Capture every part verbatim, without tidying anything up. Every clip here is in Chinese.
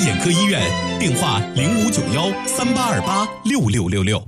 眼科医院，电话零五九幺三八二八六六六六。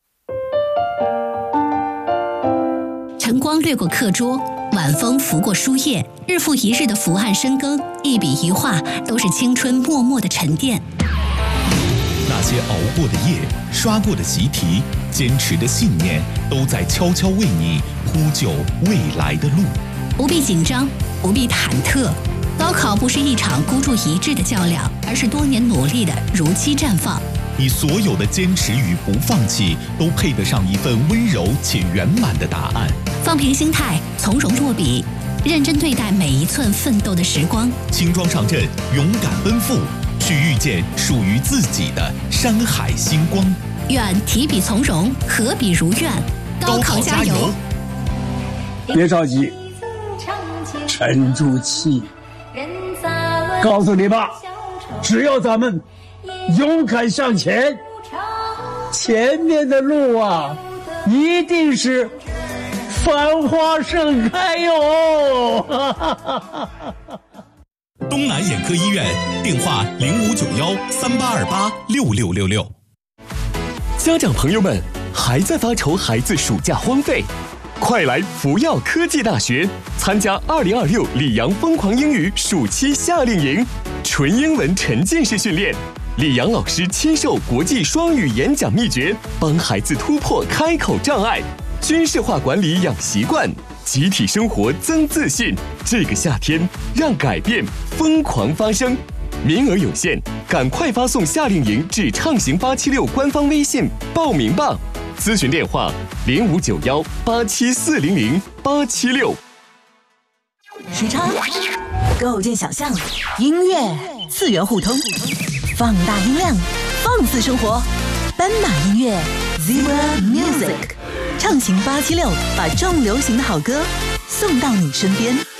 晨光掠过课桌，晚风拂过书页，日复一日的伏案深耕，一笔一画都是青春默默的沉淀。 那些熬过的夜，刷过的习题，坚持的信念，都在悄悄为你铺就未来的路。 不必紧张，不必忐忑。高考不是一场孤注一掷的较量，而是多年努力的如期绽放。 你所有的坚持与不放弃，都配得上一份温柔且圆满的答案。 放平心态，从容落笔，认真对待每一寸奋斗的时光。 轻装上阵，勇敢奔赴，去遇见属于自己的山海星光。 愿提笔从容，合笔如愿。高考加油！ 别着急，沉住气。告诉你吧，只要咱们勇敢向前，前面的路啊，一定是繁花盛开哟！ 东南眼科医院，电话零五九幺三八二八六六六六。 家长朋友们，还在发愁孩子暑假荒废？快来福耀科技大学参加二零二六里昂疯狂英语暑期夏令营，纯英文沉浸式训练，里昂老师亲授国际双语演讲秘诀，帮孩子突破开口障碍，军事化管理养习惯，集体生活增自信。这个夏天，让改变疯狂发生。名额有限，赶快发送夏令营至畅行八七六官方微信报名吧。咨询电话零五九幺八七四零零八七六。 时差，构建想象，音乐次元互通，放大音量，放肆生活。斑马音乐 Zebra Music， 畅行八七六，把重流行的好歌送到你身边。